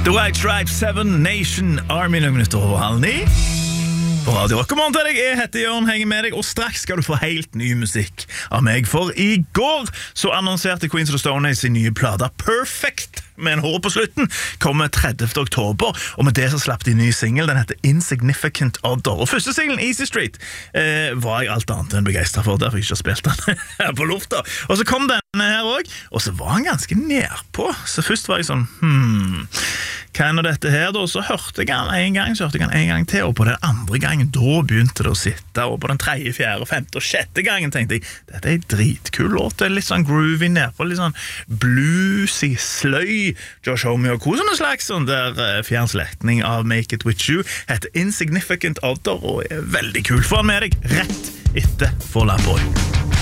The White Stripes, Seven Nation Army, noen minutter over 8:30. På Radio Rock. God morgen til deg, jeg heter Jørn, henger med deg, og straks skal du få helt ny musikk av meg, for i går så annonserte Queens of the Stone Age sin nye plate Perfect, med en H på slutten, kommer 30. oktober, og med det så slapp de en ny single, den heter Insignificant Other, og første singlen, Easy Street, var jeg alt annet enn begeistret for, derfor jeg ikke har spilt den her på lufta, og så kom denne her også, og så var han ganske nærpå, så først var jeg sånn, hva er nå dette her da? Så hørte jeg han en gang, så hørte jeg han en gang til, og på den andre gangen, da begynte det å sitte, og på den 3., 4., 5. og 6. gangen tenkte jeg, dette er en dritkul låt, det er litt sånn groovy nærpå, litt sånn bluesy, sløy, Josh Homme og Co som en slags sånn der fjern slektning av Make It With You, heter Insignificant Other, og er veldig kul for han med deg, rett etter Fall Out Boy.